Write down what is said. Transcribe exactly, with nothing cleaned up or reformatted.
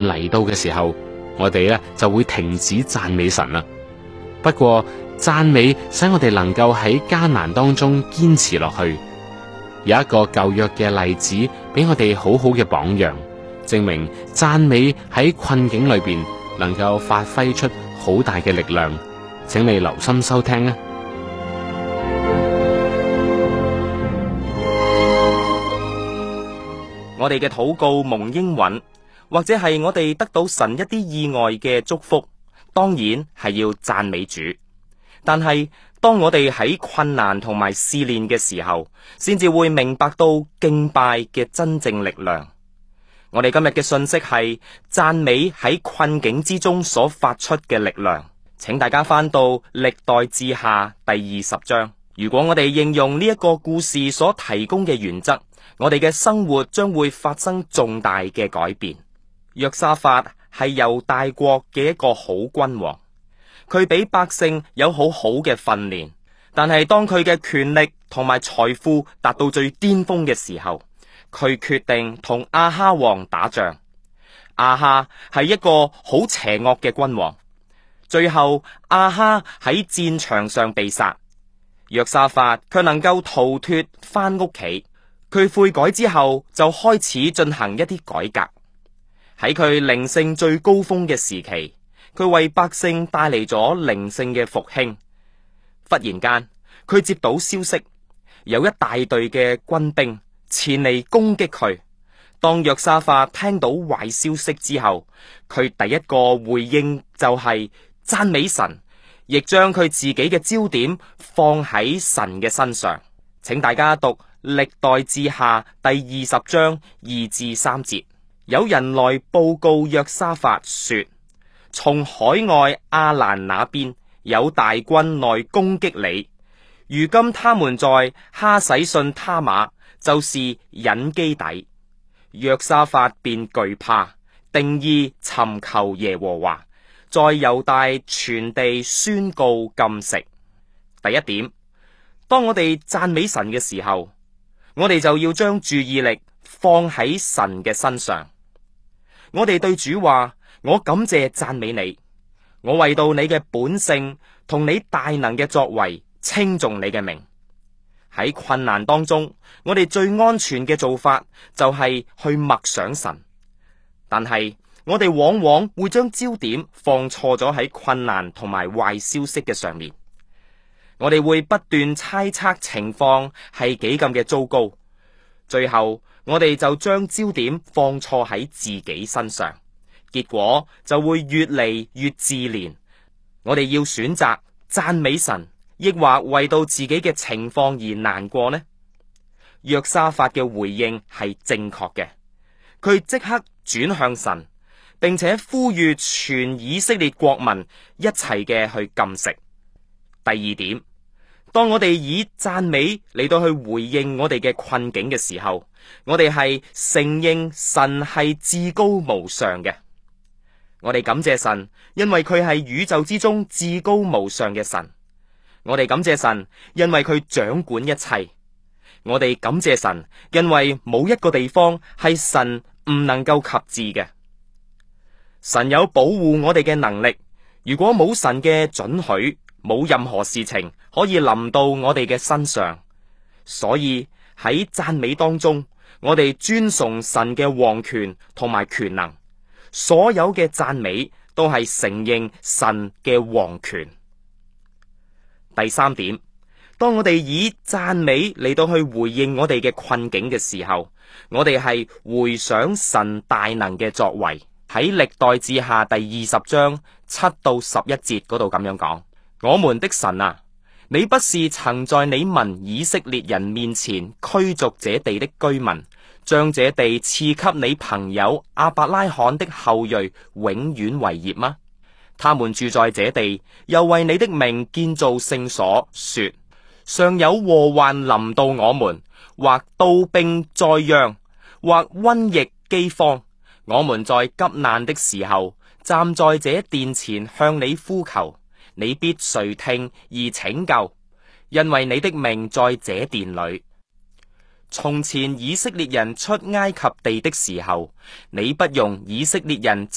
嚟到嘅時候，我哋咧就會停止讚美神啦。不過讚美使我哋能夠喺艱難當中堅持落去。有一個舊約嘅例子俾我哋好好嘅榜樣，證明讚美喺困境裏邊能夠發揮出好大嘅力量。請你留心收聽啊！ 我哋嘅禱告蒙應允，或者係我哋得到神一啲意外嘅祝福，當然係要讚美主。但係當我哋喺困難同埋試煉嘅時候，先至會明白到敬拜嘅真正力量。我哋今日嘅信息係讚美喺困境之中所發出嘅力量。請大家翻到歷代志下第二十章。如果我哋應用呢一個故事所提供嘅原則，我哋嘅生活將會發生重大嘅改變。約沙法係猶大國嘅一個好君王。佢俾百姓有好好嘅訓練，但係當佢嘅權力同埋財富達到最巔峰嘅時候，佢決定同亞哈王打仗。亞哈係一個好邪惡嘅君王，最後亞哈喺戰場上被殺，約沙法卻能夠逃脫翻屋企。佢悔改之後就開始進行一啲改革。喺佢靈性最高峰嘅時期，佢為百姓帶嚟咗靈性嘅復興。忽然間，佢接到消息，有一大隊嘅軍兵前嚟攻擊佢。當約沙法聽到壞消息之後，佢第一個回應就係讚美神，亦將佢自己嘅焦點放喺神嘅身上。請大家讀歷代志下第二十章二至三節。有人來報告約沙法說，從海外亞蘭那邊有大軍來攻擊你，如今他們在哈洗遜他瑪，就是隱基底。約沙法便懼怕，定意尋求耶和華，在猶大全地宣告禁食。第一點，當我哋讚美神嘅時候，我哋就要將注意力放喺神嘅身上。我哋對主話，我感謝讚美你，我為到你嘅本性同你大能嘅作為稱頌你嘅名。喺困難當中，我哋最安全嘅做法就係去默想神，但係我哋往往會將焦點放錯咗喺困難同埋壞消息嘅上面。我哋會不斷猜測情況係幾咁嘅糟糕，最後我哋就將焦點放錯喺自己身上，結果就會越嚟越自憐。我哋要選擇讚美神，抑或為到自己嘅情況而難過呢？約沙法嘅回應係正確嘅，佢即刻轉向神，並且呼籲全以色列國民一齊嘅去禁食。第二點，當我哋以讚美嚟到去回應我哋嘅困境嘅時候，我哋係承認神係至高無上嘅。我哋感謝神，因為佢係宇宙之中至高無上嘅神。我哋感謝神，因為佢掌管一切。我哋感謝神，因為冇一個地方係神唔能夠及至嘅。神有保護我哋嘅能力，如果冇神嘅准許，冇任何事情可以臨到我哋嘅身上。所以喺讚美當中，我哋尊崇神嘅王權同埋權能。所有嘅讚美都係承認神嘅王權。第三點，當我哋以讚美嚟到去回應我哋嘅困境嘅時候，我哋係回想神大能嘅作為。喺歷代志下第二十章七到十一節嗰度咁樣講：我們的神啊，你不是曾在你民以色列人面前驅逐這地的居民，將這地賜給你朋友亞伯拉罕的後裔永遠為業嗎？他們住在這地，又為你的名建造聖所，說：尚有禍患臨到我們，或刀兵災殃，或瘟疫饑荒，我們在急難的時候，站在這殿前向你呼求，你必垂聽而拯救，因為你的名在這殿裏。從前以色列人出埃及地的時候，你不容以色列人